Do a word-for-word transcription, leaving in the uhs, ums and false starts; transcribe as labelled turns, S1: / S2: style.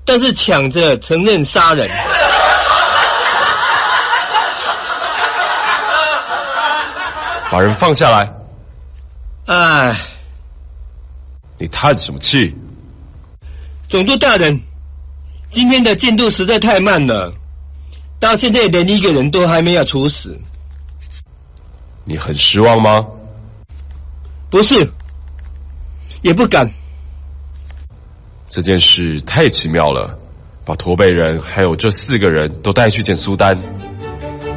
S1: 但是抢着承认杀人。
S2: 把人放下来。
S1: 唉，
S2: 你叹什么气？
S1: 总督大人，今天的进度实在太慢了，到现在连一个人都还没有处死。
S2: 你很失望吗？
S1: 不是，也不敢。
S2: 这件事太奇妙了，把驼背人还有这四个人都带去见苏丹，